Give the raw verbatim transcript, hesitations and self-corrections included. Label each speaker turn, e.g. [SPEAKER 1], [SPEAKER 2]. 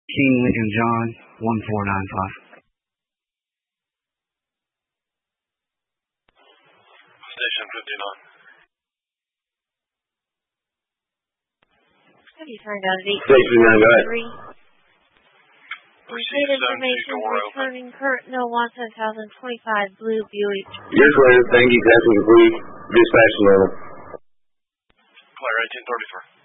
[SPEAKER 1] King Lincoln John, one four nine five.
[SPEAKER 2] Station fifty-nine.
[SPEAKER 3] Have you turned out at eight
[SPEAKER 4] fifty-nine, go ahead.
[SPEAKER 3] three? Complete information returning Kurt No Watson, one thousand twenty-five Blue Buick.
[SPEAKER 4] Yes, sir. Thank you. That's complete. Dispatch level.
[SPEAKER 2] Claire eighteen thirty-three.